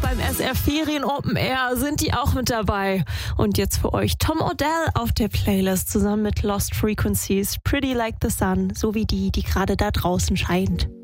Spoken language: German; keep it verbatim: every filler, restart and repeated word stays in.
beim S R Ferien Open Air sind die auch mit dabei. Und jetzt für euch Tom Odell auf der Playlist zusammen mit Lost Frequencies, Pretty Like the Sun, sowie die, die gerade da draußen scheint.